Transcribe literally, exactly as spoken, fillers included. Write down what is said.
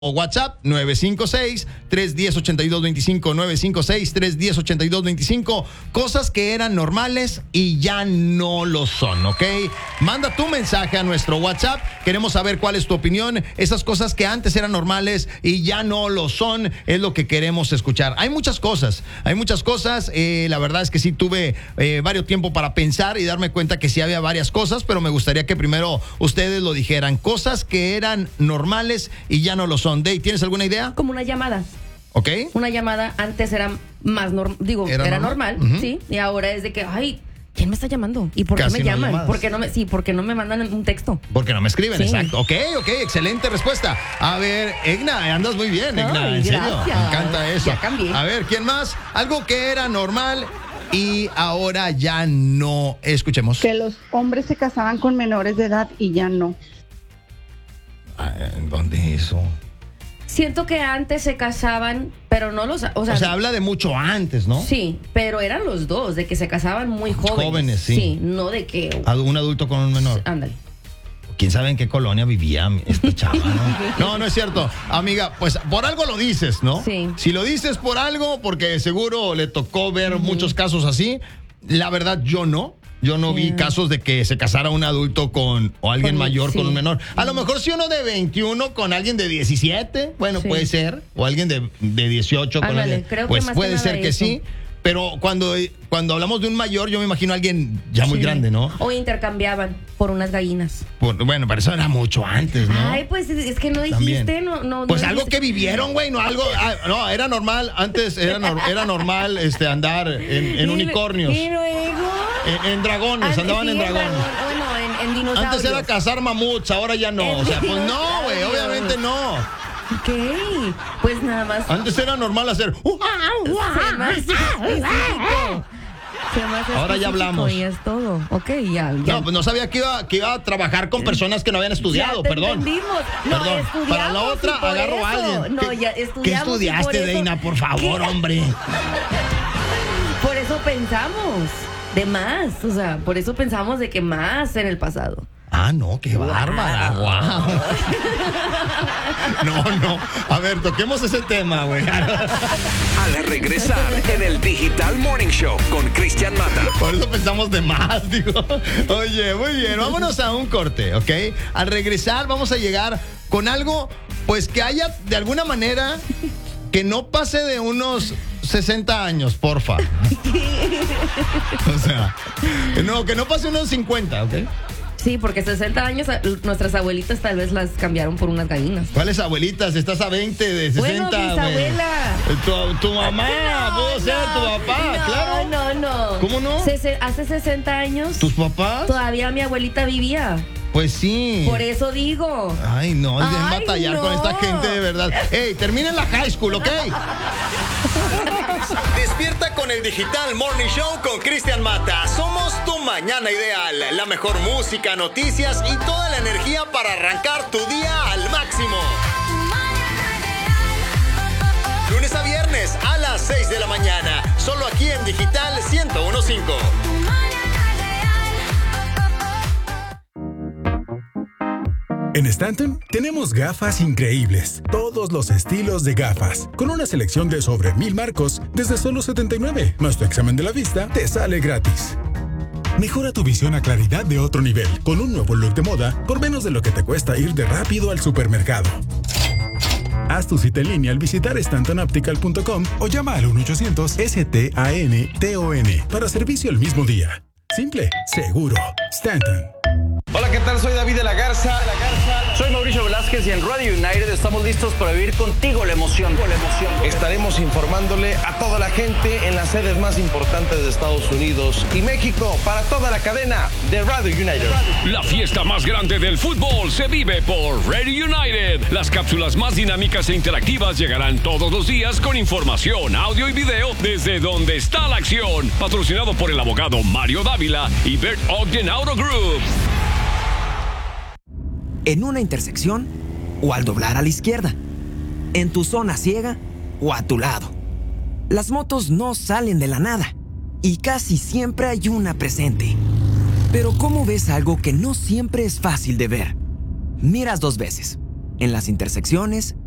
O WhatsApp nueve cinco seis, tres uno cero, ocho dos dos cinco, nueve cinco seis, tres uno cero, ocho dos dos cinco. Cosas que eran normales y ya no lo son, ¿ok? Manda tu mensaje a nuestro WhatsApp. Queremos saber cuál es tu opinión. Esas cosas que antes eran normales y ya no lo son, es lo que queremos escuchar. Hay muchas cosas, hay muchas cosas. Eh, la verdad es que sí tuve eh, varios tiempo para pensar y darme cuenta que sí había varias cosas, pero me gustaría que primero ustedes lo dijeran. Cosas que eran normales y ya no lo son. Day, ¿tienes alguna idea? Como una llamada. ¿Ok? Una llamada antes era más normal, digo, era, era normal, normal uh-huh. sí, y ahora es de que, ay, ¿quién me está llamando? ¿Y por Casi qué me no llaman? ¿Por qué no me, sí, porque no me mandan un texto? Porque no me escriben, sí. Exacto. Ok, ok, excelente respuesta. A ver, Egna, andas muy bien, Egna, ay, en serio. Gracias. Me encanta eso. Ya cambié. A ver, ¿quién más? Algo que era normal y ahora ya no. Escuchemos. Que los hombres se casaban con menores de edad y ya no. ¿Dónde eso? Siento que antes se casaban, pero no los... O sea, o sea, habla de mucho antes, ¿no? Sí, pero eran los dos, de que se casaban muy jóvenes. Jóvenes, sí. Sí, no de que... Un adulto con un menor. Ándale. ¿Quién sabe en qué colonia vivía esta chava, no? No, no es cierto. Amiga, pues por algo lo dices, ¿no? Sí. Si lo dices por algo, porque seguro le tocó ver uh-huh. muchos casos así. La verdad, yo no. Yo no vi yeah. casos de que se casara un adulto con o alguien con, mayor sí. con un menor. A lo mejor si uno de veintiuno con alguien de diecisiete, bueno, sí. puede ser. O alguien de, de dieciocho con Ándale, alguien. creo pues que puede ser que eso. sí. Pero cuando, cuando hablamos de un mayor, yo me imagino a alguien ya muy sí. grande, ¿no? O intercambiaban por unas gallinas. Por, bueno, pero eso era mucho antes, ¿no? Ay, pues es que no dijiste, no, no. Pues no algo dijiste. que vivieron, güey, no algo. Ah, no, era normal, antes era, no, era normal este, andar en, en unicornios. ¿Y luego? En, en dragones, antes, andaban sí, en dragones. Dragón, bueno, en, en dinosaurios. Antes era cazar mamuts, ahora ya no. O sea, pues no, güey, obviamente no. Ok, pues nada más. Antes era normal hacer. Uh, Se más específico. Se más Ahora ya hablamos. Y es todo. Ok, ya. ya. No, pues no sabía que iba, que iba a trabajar con personas que no habían estudiado, ya te perdón. Entendimos. No, perdón. estudiamos. Para la otra agarro eso. a alguien. No, ¿Qué, ya estudiamos. ¿Qué estudiaste, por Deina? Por favor, ¿Qué? hombre. Por eso pensamos de más. O sea, por eso pensamos de que más en el pasado. Ah, no, qué wow. bárbara, wow. No, no. A ver, toquemos ese tema, güey. Al regresar en el Digital Morning Show con Cristian Mata. Por eso pensamos de más, digo. Oye, muy bien, vámonos a un corte, ¿ok? Al regresar vamos a llegar con algo, pues que haya de alguna manera que no pase de unos sesenta años, porfa. O sea, no, que no pase unos cincuenta, ¿ok? Sí, porque sesenta años nuestras abuelitas tal vez las cambiaron por unas gallinas. ¿Cuáles abuelitas? Estás a veinte de sesenta. Bueno, bisabuela. Tu, tu mamá, no, puedo no, ser tu papá, no, claro. No, no, ¿Cómo no? Cese, hace sesenta años. ¿Tus papás? Todavía mi abuelita vivía. Pues sí. Por eso digo. Ay, no, es bien batallar no. con esta gente de verdad. Ey, terminen la high school, ¿ok? Despierta con el Digital Morning Show con Cristian Mata. Somos tu mañana ideal. La mejor música, noticias y toda la energía para arrancar tu día al máximo. Lunes a viernes a las seis de la mañana. Solo aquí en Digital ciento uno punto cinco. En Stanton tenemos gafas increíbles, todos los estilos de gafas, con una selección de sobre mil marcos desde solo setenta y nueve. Más tu examen de la vista te sale gratis. Mejora tu visión a claridad de otro nivel, con un nuevo look de moda por menos de lo que te cuesta ir de rápido al supermercado. Haz tu cita en línea al visitar stanton optical punto com o llama al uno ochocientos S T A N T O N para servicio el mismo día. Simple, seguro. Stanton. Hola, ¿qué tal? Soy David de la Garza. Soy Mauricio Velázquez y en Radio United estamos listos para vivir contigo la emoción. La emoción. Estaremos informándole a toda la gente en las sedes más importantes de Estados Unidos y México para toda la cadena de Radio United. La fiesta más grande del fútbol se vive por Radio United. Las cápsulas más dinámicas e interactivas llegarán todos los días con información, audio y video desde donde está la acción. Patrocinado por el abogado Mario Dávila y Bert Ogden Auto Group. En una intersección o al doblar a la izquierda, en tu zona ciega o a tu lado. Las motos no salen de la nada y casi siempre hay una presente. Pero ¿cómo ves algo que no siempre es fácil de ver? Miras dos veces, en las intersecciones